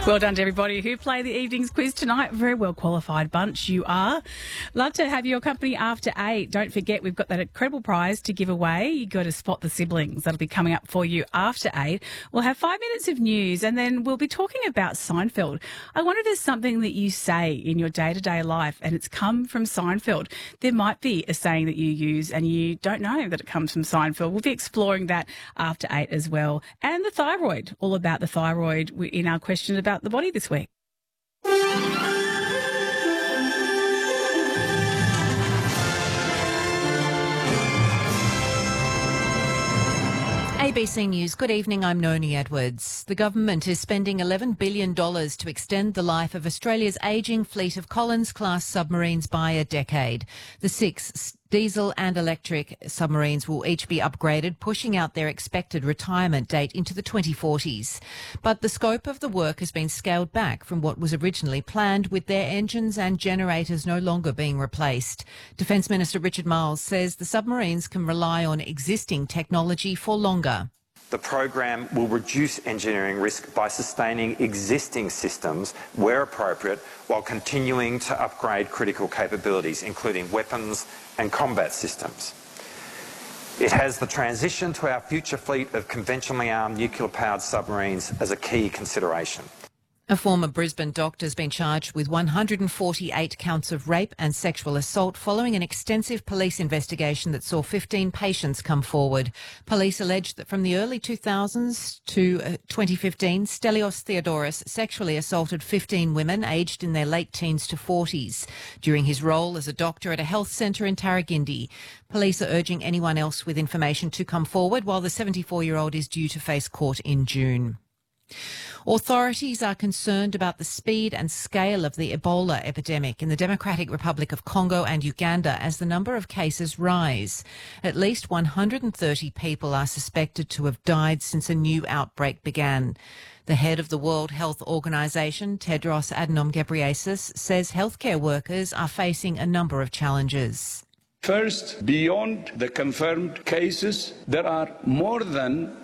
Well done to everybody who play the evening's quiz tonight. Very well qualified bunch you are. Love to have your company after 8. Don't forget we've got that incredible prize to give away. You got to spot the siblings. That'll be coming up for you after 8. We'll have 5 minutes of news and then we'll be talking about Seinfeld. I wonder if there's something that you say in your day-to-day life and it's come from Seinfeld. There might be a saying that you use and you don't know that it comes from Seinfeld. We'll be exploring that after 8 as well. And the thyroid, all about the thyroid in our question about the body this week. ABC News. Good evening, I'm Noni Edwards. The government is spending $11 billion to extend the life of Australia's ageing fleet of Collins-class submarines by a decade. The 6 diesel and electric submarines will each be upgraded, pushing out their expected retirement date into the 2040s. But the scope of the work has been scaled back from what was originally planned, with their engines and generators no longer being replaced. Defence Minister Richard Marles says the submarines can rely on existing technology for longer. The program will reduce engineering risk by sustaining existing systems where appropriate, while continuing to upgrade critical capabilities, including weapons and combat systems. It has the transition to our future fleet of conventionally armed nuclear-powered submarines as a key consideration. A former Brisbane doctor has been charged with 148 counts of rape and sexual assault following an extensive police investigation that saw 15 patients come forward. Police alleged that from the early 2000s to 2015, Stelios Theodoros sexually assaulted 15 women aged in their late teens to 40s during his role as a doctor at a health centre in Tarragindi. Police are urging anyone else with information to come forward, while the 74-year-old is due to face court in June. Authorities are concerned about the speed and scale of the Ebola epidemic in the Democratic Republic of Congo and Uganda as the number of cases rise. At least 130 people are suspected to have died since a new outbreak began. The head of the World Health Organization, Tedros Adhanom Ghebreyesus, says healthcare workers are facing a number of challenges. First, beyond the confirmed cases, there are more than